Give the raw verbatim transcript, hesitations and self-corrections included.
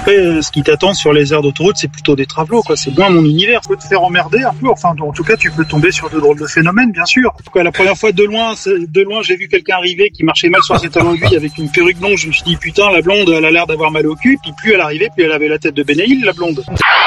après, ce qui t'attend sur les aires d'autoroute, c'est plutôt des travelots, quoi. C'est moins mon univers. Tu peux te faire emmerder un peu. Enfin, en tout cas, tu peux tomber sur de drôles de phénomènes, bien sûr. En tout cas, la première fois de loin, de loin, j'ai vu quelqu'un arriver qui marchait mal sur ses talons aiguilles avec une perruque blonde. Je me suis dit, putain, la blonde, elle a l'air d'avoir mal au cul. Puis plus elle arrivait, plus elle avait la tête de Bénéil, la blonde.